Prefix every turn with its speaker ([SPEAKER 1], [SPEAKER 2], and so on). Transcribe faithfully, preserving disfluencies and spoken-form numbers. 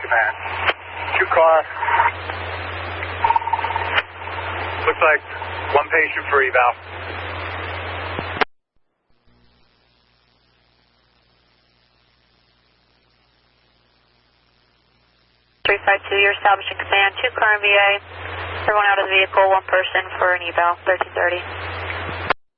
[SPEAKER 1] Command. Two car. Looks like one patient for eval.
[SPEAKER 2] three five two, you're establishing command. Two car in V A. Everyone out of the vehicle, one person for an eval, thirteen thirty.